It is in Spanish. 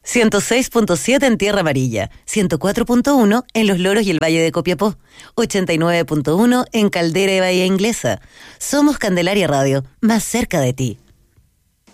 106.7 en Tierra Amarilla, 104.1 en Los Loros y el Valle de Copiapó, 89.1 en Caldera y Bahía Inglesa. Somos Candelaria Radio, más cerca de ti.